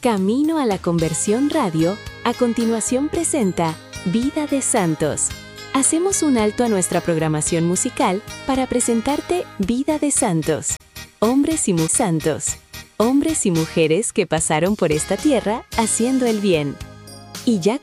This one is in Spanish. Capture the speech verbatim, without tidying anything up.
Camino a la Conversión Radio, a continuación presenta Vida de Santos. Hacemos un alto a nuestra programación musical para presentarte Vida de Santos. Hombres y mu- santos. Hombres y mujeres que pasaron por esta tierra haciendo el bien. Y ya